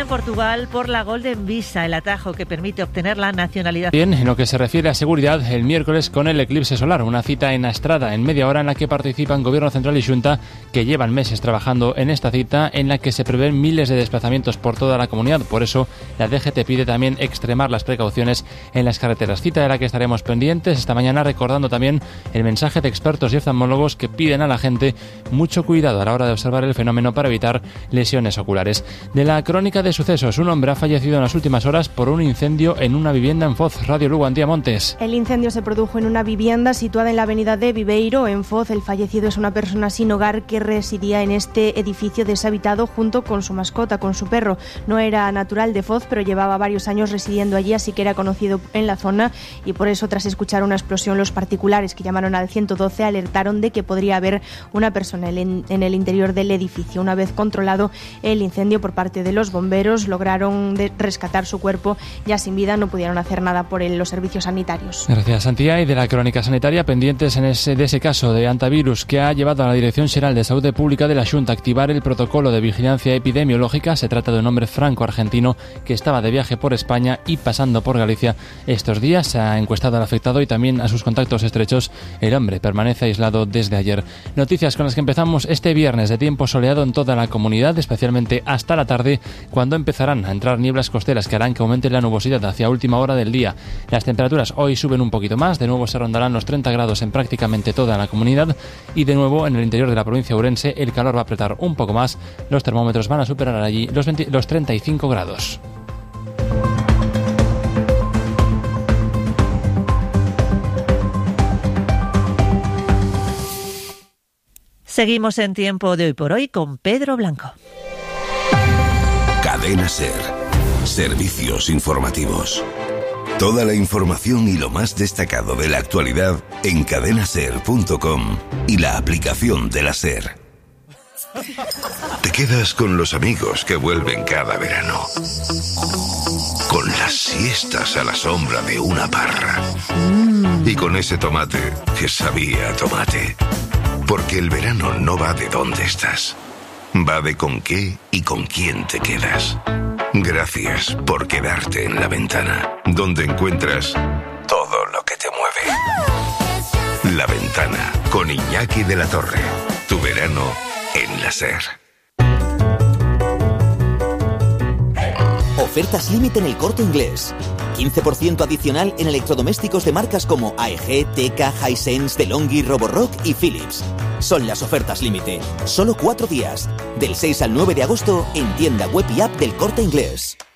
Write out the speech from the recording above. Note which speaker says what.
Speaker 1: Portugal por la Golden Visa, el atajo que permite obtener la nacionalidad.
Speaker 2: Bien, en lo que se refiere a seguridad, el miércoles con el eclipse solar, una cita en Astrada en media hora en la que participan Gobierno Central y Xunta, que llevan meses trabajando en esta cita en la que se prevén miles de desplazamientos por toda la comunidad. Por eso la DGT pide también extremar las precauciones en las carreteras. Cita de la que estaremos pendientes esta mañana, recordando también el mensaje de expertos y oftalmólogos que piden a la gente mucho cuidado a la hora de observar el fenómeno para evitar lesiones oculares. De la crónica de sucesos, un hombre ha fallecido en las últimas horas por un incendio en una vivienda en Foz. Radio Lugo, Antía Montes.
Speaker 3: El incendio se produjo en una vivienda situada en la avenida de Viveiro, en Foz. El fallecido es una persona sin hogar que residía en este edificio deshabitado junto con su mascota, con su perro. No era natural de Foz, pero llevaba varios años residiendo allí, así que era conocido en la zona, y por eso, tras escuchar una explosión, los particulares que llamaron al 112 alertaron de que podría haber una persona en el interior del edificio. Una vez controlado el incendio por parte de los bomberos, lograron rescatar su cuerpo. Ya sin vida, no pudieron hacer nada por los servicios sanitarios.
Speaker 2: Gracias, Santiago. Y de la crónica sanitaria, pendientes de ese caso de antivirus que ha llevado a la Dirección Xeral de Saúde Pública de la Xunta a activar el protocolo de vigilancia epidemiológica. Se trata de un hombre franco-argentino que estaba de viaje por España y pasando por Galicia estos días. Se ha encuestado al afectado y también a sus contactos estrechos. El hombre permanece aislado desde ayer. Noticias con las que empezamos este viernes, de tiempo soleado en toda la comunidad, especialmente hasta la tarde, cuando empezarán a entrar nieblas costeras que harán que aumente la nubosidad hacia última hora del día. Las temperaturas hoy suben un poquito más, de nuevo se rondarán los 30 grados en prácticamente toda la comunidad, y de nuevo en el interior de la provincia de Ourense el calor va a apretar un poco más. Los termómetros van a superar allí los 35 grados.
Speaker 1: Seguimos en Tiempo de Hoy por Hoy con Pedro Blanco.
Speaker 4: Cadena SER. Servicios informativos. Toda la información y lo más destacado de la actualidad en cadenaser.com y la aplicación de la SER. Te quedas con los amigos que vuelven cada verano. Con las siestas a la sombra de una parra. Y con ese tomate que sabía a tomate. Porque el verano no va de dónde estás. Va de con qué y con quién te quedas. Gracias por quedarte en La Ventana, donde encuentras todo lo que te mueve. La Ventana, con Iñaki de la Torre. Tu verano en la SER.
Speaker 5: Ofertas límite en El Corte Inglés. 15% adicional en electrodomésticos de marcas como AEG, Teka, Hisense, DeLonghi, Roborock y Philips. Son las ofertas límite. Solo 4 días. Del 6 al 9 de agosto en tienda web y app del Corte Inglés.